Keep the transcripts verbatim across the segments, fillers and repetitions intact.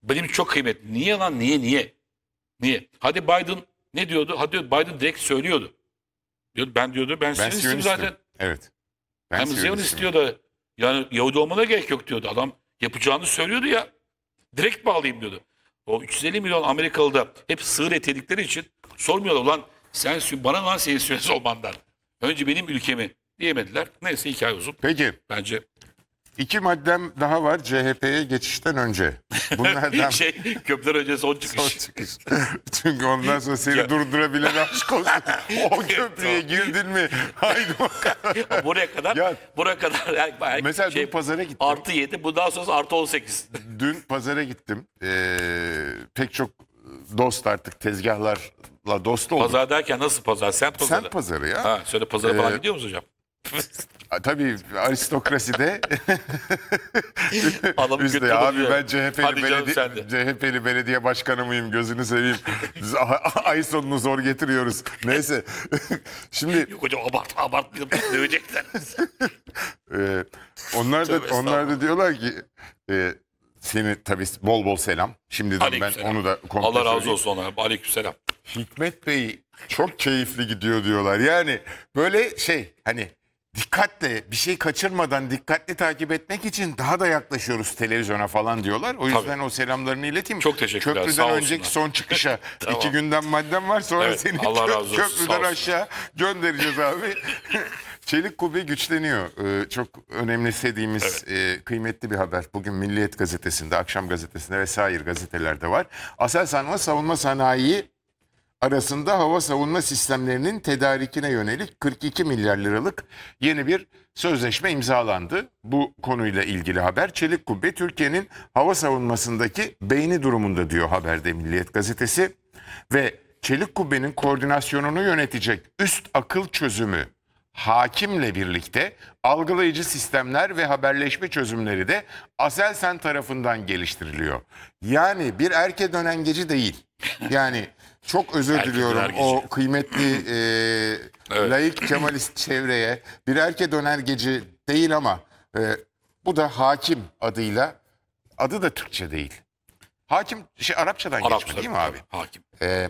Benim için çok kıymetli. Niye lan? Niye? Niye? Niye? Hadi Biden ne diyordu? Hadi Biden direkt söylüyordu. Diyordu, ben diyordu ben, Ben Siyonistim Siyonistim. zaten. Evet. Ben Hem Ziyonist Siyonistim. istiyor da yani Yahudi olmana gerek yok diyordu. Adam yapacağını söylüyordu ya. Direkt bağlayayım diyordu. O üç yüz elli milyon Amerikalı da hep sığır et yedikleri için sormuyorlar. Ulan sen bana lan senin Siyonist olmandan. Önce benim ülkemi diyemediler. Neyse hikaye uzun. Peki. Bence İki maddem daha var C H P'ye geçişten önce. Bunlardan şey köprüler önce son çıkış. son çıkış. Çünkü ondan sonra seni Ya- durdurabilen aşk olsun. O köprüye girdin mi? Haydi bakalım. buraya kadar Ya- buraya kadar yani bayağı Mesela şey, dün pazara gittim. artı yedi bundan sonra artı on sekiz. Dün pazara gittim. Ee, pek çok dost artık tezgahlarla dost olduk. Pazar derken nasıl pazar? Semt pazarı. Semt pazarı ya. Ha, söyle pazara falan Ee, gidiyor musun hocam? A, Tabii aristokraside Adamı biz de götürdüm abi diyor. ben C H P'li Hadi canım belediye, sen de. C H P'li belediye başkanı mıyım gözünü seveyim. Biz a- ay sonunu zor getiriyoruz. Neyse. Şimdi Yok hocam abart abartmayalım dövecekler. e, onlar da Tövbe onlar da diyorlar ki e, seni tabii bol bol selam. Şimdiden ben Aleykümselam. onu da komple Allah razı söyleyeyim. olsun onlara. Aleykümselam. Hikmet Bey çok keyifli gidiyor diyorlar. Yani böyle şey hani dikkatle bir şey kaçırmadan dikkatli takip etmek için daha da yaklaşıyoruz televizyona falan diyorlar. O yüzden o selamlarını ileteyim. Çok teşekkürler, Köprüden sağ önceki olsunlar. son çıkışa Tamam. iki günden maddem var sonra Evet, seni Allah kö- razı olsun, sağ köprüden olsun. aşağı göndereceğiz abi. Çelik kubbe güçleniyor. Ee, çok önemsediğimiz e, kıymetli bir haber. Bugün Milliyet Gazetesi'nde, Akşam Gazetesi'nde vesaire gazetelerde var. Aselsan ve savunma sanayi arasında hava savunma sistemlerinin tedarikine yönelik kırk iki milyar liralık yeni bir sözleşme imzalandı. Bu konuyla ilgili haber. Çelik Kubbe Türkiye'nin hava savunmasındaki beyni durumunda diyor haberde Milliyet Gazetesi. Ve Çelik Kubbe'nin koordinasyonunu yönetecek üst akıl çözümü Hakim'le birlikte algılayıcı sistemler ve haberleşme çözümleri de Aselsan tarafından geliştiriliyor. Yani bir erke dönengeci değil. Yani çok özür Erke diliyorum dönergeci. o kıymetli e, Evet. laik Kemalist çevreye. Bir erke dönergeci değil ama e, bu da Hakim adıyla, adı da Türkçe değil. Hakim şey Arapçadan geçme Arapça değil mi abi? Hakim. Ee,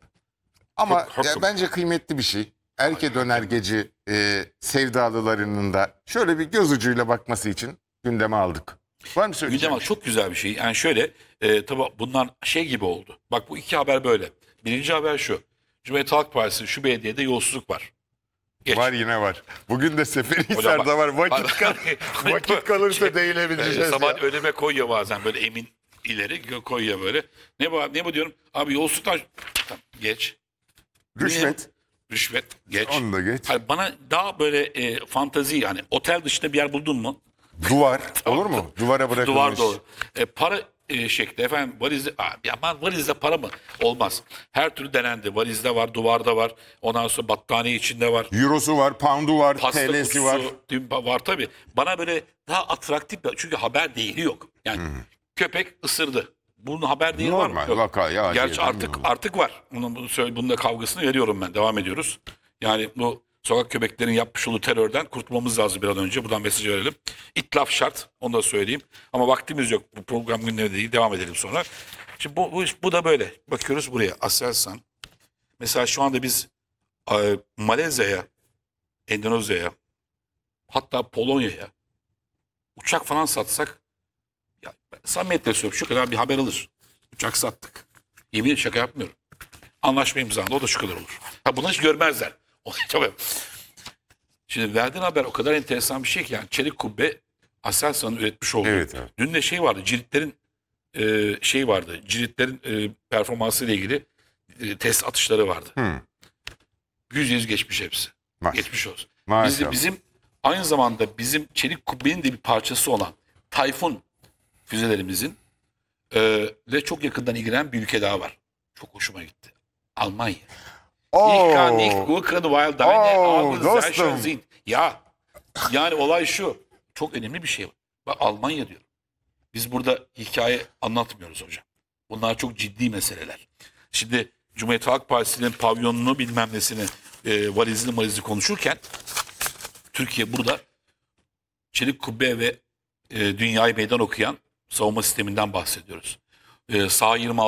ama Çok haklısın. ya bence kıymetli bir şey. Erke dönergeci e, sevdalılarının da şöyle bir göz ucuyla bakması için gündeme aldık. Var mı söyleyeceğim? Gündem ama çok güzel bir şey. Yani şöyle e, tabii bunlar şey gibi oldu. Bak bu iki haber böyle. Birinci haber şu. Cumhuriyet Halk Partisi şu belediyede yolsuzluk var. Geç. Var yine var. Bugün de Hocam Seferihisar'da bak- var. Vakit, kal vakit kalırsa Şey, değinebileceğiz. E, sabah ya. önüme koyuyor bazen böyle emin ileri koyuyor böyle. Ne bu ne bu diyorum? Abi yolsuzluktan tamam, geç. Rüşvet. Rüşvet geç. Onu da geç. Hayır, bana daha böyle e, fantazi yani otel dışında bir yer buldun mu? Duvar. Olur mu? Duvara bırakılmış. Duvar dolu. E, para e, şekli efendim valizde Aa, ya ben valizde para mı? Olmaz. Her türlü denendi. Valizde var, duvarda var. Ondan sonra battaniye içinde var. Eurosu var, poundu var, Pasta T L'si kutusu var. tüm var tabii. Bana böyle daha atraktif çünkü haber değeri yok. Yani köpek ısırdı. Bunun haber değeri var mı? Normal Yok. vaka ya. Gerçi acıyeden artık yok. artık var. Bunun, bunu söyle- bunun da kavgasını veriyorum ben. Devam ediyoruz. Yani bu sokak köpeklerin yapmış olduğu terörden kurtulmamız lazım bir an önce. Buradan mesaj verelim. İtlaf şart. Onu da söyleyeyim. Ama vaktimiz yok. Bu program gündemi değil. Devam edelim sonra. Şimdi bu, bu, iş- bu da böyle. Bakıyoruz buraya. Aselsan. Mesela şu anda biz e, Malezya'ya, Endonezya'ya, hatta Polonya'ya uçak falan satsak ya, samimiyetle söylüyorum şu kadar bir haber alır. Uçak sattık. Yemin ederim şaka yapmıyorum. Anlaşma imzalandı o da şu kadar olur. Ha bunu hiç görmezler. O- Tabii. Şimdi verdiğin haber o kadar enteresan bir şey ki yani Çelik Kubbe Aselsan'ın üretmiş olduğu. Evet, evet. Dün de şey vardı ciritlerin e, şey vardı ciritlerin e, performansı ile ilgili e, test atışları vardı. Hı. Yüz yüz geçmiş hepsi. Maşallah. Geçmiş olsun. Maşallah. Bizim, bizim aynı zamanda bizim Çelik Kubbe'nin de bir parçası olan Tayfun füzelerimizin e, ile çok yakından ilgilenen bir ülke daha var. Çok hoşuma gitti. Almanya. Ich kann nicht gucken, weil deine Oo, Augen sehr dostum. schön sind. Ya yani olay şu. Çok önemli bir şey var. Bak Almanya diyor. Biz burada hikaye anlatmıyoruz hocam. Bunlar çok ciddi meseleler. Şimdi Cumhuriyet Halk Partisi'nin pavyonunu bilmem nesini e, valizini valizini konuşurken Türkiye burada Çelik Kubbe ve e, dünyayı meydan okuyan savunma sisteminden bahsediyoruz. e, sağ yirmi